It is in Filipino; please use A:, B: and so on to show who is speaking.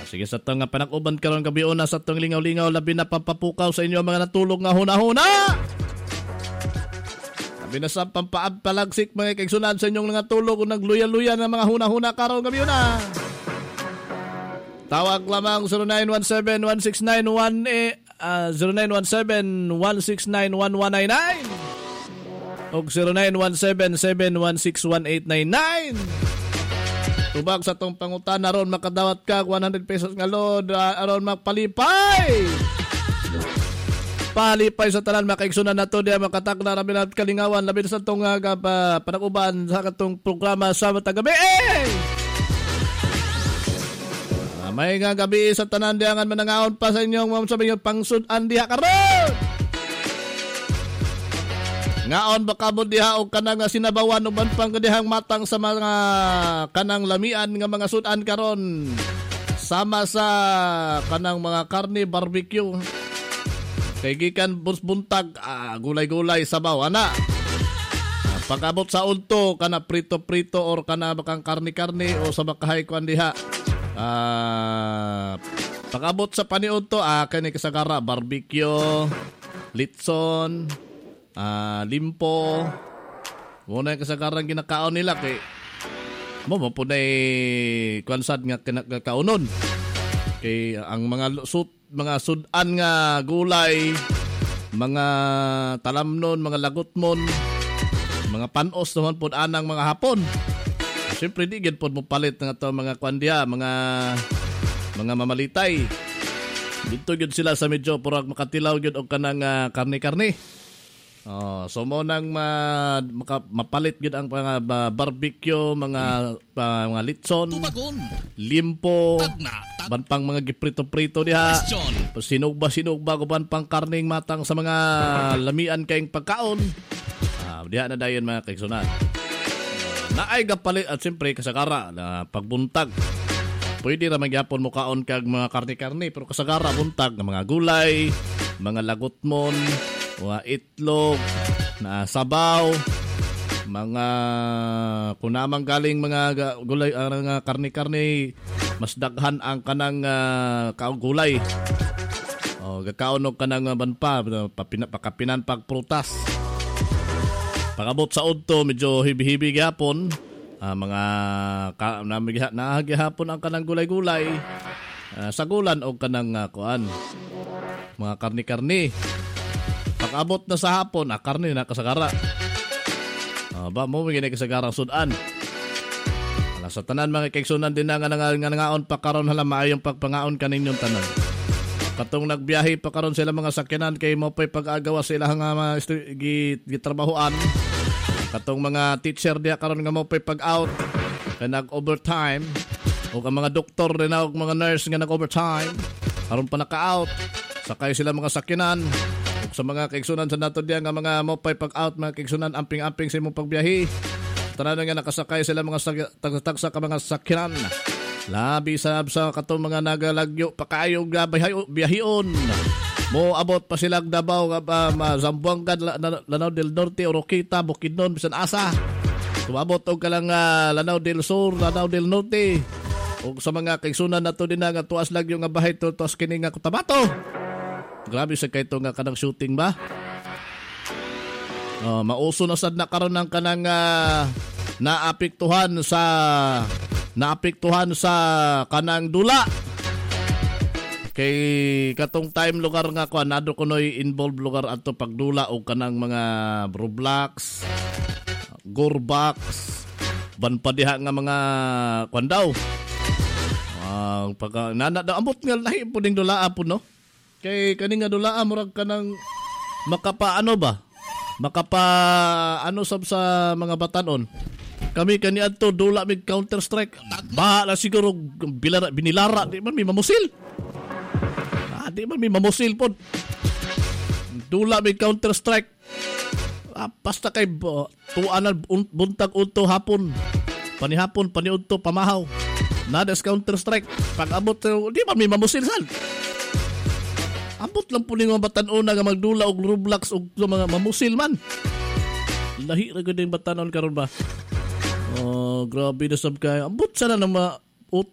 A: Sige sa itong panag-uban karon gabi una sa itong lingaw-lingaw labi na pampapukaw sa inyo mga natulog nga huna-huna. Labi na sa pampapalagsik mga kaigsunan sa inyong nga tulog o nagluya-luya ng mga huna-huna karon gabi una. Tawag lamang 0917-169-1199 o 0917-716-1899. Tubag sa tong pangutan aron makadawat ka 100 pesos nga load aron magpalipay. Palipay sa tanan makaigsunan nato diya makatakna rabi na kalingawan labi sa tong panag-uban sa katong programa sa matagabi. May nga gabi sa tanan diyangan manangaon pa sa inyong mga sabi yung pangsudan diha karon. Ngaon baka mo diha o kanang sinabawan o banpang kadihang matang sa mga kanang lamian nga mga sudan karon. Sama sa kanang mga karne barbecue. Kay gikan buntag gulay-gulay sabaw ana. Pag-abot sa ulto kana prito-prito or kana bakang karne-karne o sa bakahay kuan diha. Pag-abot sa paniud to kani kasagara barbecue, litson, limpo. Muna yung kasagarang ginakaon nila kay mo mapunay kwansad nga kinakaunon. Kay ang mga sudan nga gulay, mga talamnon, mga lagutmon, mga panos naman po anang mga hapon. Siyempre di gid po mo palit nga to mga kwandiya, mga mamalitay. Dito gid sila sa medyo purag makatilaw gid og kanang karne-karne. So mo nang mapalit gid ang mga barbecue, mga litson, limpo, banpang mga giprito-prito diha. Sinugba guban pang karning matang sa mga lamian kayong pagkaon. Diha na dayon mga kaigsunan. Naay gapalit at siyempre kasagara na pagbuntag. Pwede ra magyapon mo kaon kag mga karne-karne pero kasagara buntag ng mga gulay, mga lagutmon, mga itlog, na sabaw, mga kunamang galing mga gulay mga karne-karne mas daghan ang kanang gulay. Gakaon og kanang banpa pakapinan pag prutas. Pagabot sa udto medyo hibi-hibi gyapon mga nahagihapon ang kanang gulay-gulay sagulan og kanang kuan mga karni-karni. Pag-abot na sa hapon karni na kasagara. Ba mo gini kasagara sudan. Sa tanan mga kaigsunan din nga nangaon pa karon hala maayong pagpangaon kaninyong tanan. Katong nagbiyahe pa karon sila mga sakyanan kay mo pay pag-agawa sila nga gitrabahoan. Katong mga teacher diya karon nga mo pay pag-out kay nag-overtime o ang mga doktor rin og mga nurse nga nag-overtime karon pa naka-out. Sakay sila mga sakyanan ug sa mga kaigsunan sa nato diya nga mga mo pay pag-out mga kaigsunan amping-amping sa imong pagbiyahe. Tanan nga nakasakay sila mga tagsa ka mga sakyanan. Labi sa katong mga nagalagyo pa kayo biyahion. Mo abot pa sila Davao Zamboanga, Lanao del Norte, Oroquita, Bukidnon, bisan asa. Tumabot og kalang Lanao del Sur, Lanao del Norte. Ug sa mga kaigsunan nato din nga tuas lagyo nga bahay tuas kini nga Cotabato. Grabe sa kayto nga kanang shooting ba? Mauso na sad na karon ng kanang naapektuhan sa kanang dula. Kay katong time lugar nga ko nado kunoy involved lugar ato pagdula og kanang mga Roblox, Gorbax, banpadiha nga mga kwan daw. Pag nana ambot nga lahi po ning dulaa po no. Kay kani nga dulaa murag kanang makapaano sab sa mga batanon. Kami kani adto dula mig Counter Strike. Bahala siguro binilara di man mi mamusil. Di man mi mamusil pod. Dula mig Counter Strike. Basta kay tuanan buntag udto hapon. Panihapon paniudto pamahaw. Nada Counter Strike. Pag abot di man mi mamusil san. Ambot lang po ning mga batanon nga magdula og Roblox og mga mamusil man. Lahi ra gud yung batanon karon ba. Grabe na sab kay. Ambot sana na